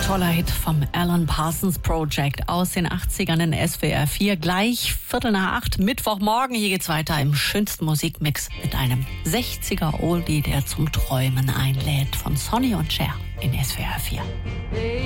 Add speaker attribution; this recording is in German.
Speaker 1: Toller Hit vom Alan Parsons Project aus den 80ern in SWR 4. Gleich 7:45 Mittwochmorgen. Hier geht's weiter im schönsten Musikmix mit einem 60er Oldie, der zum Träumen einlädt. Von Sonny und Cher in SWR 4.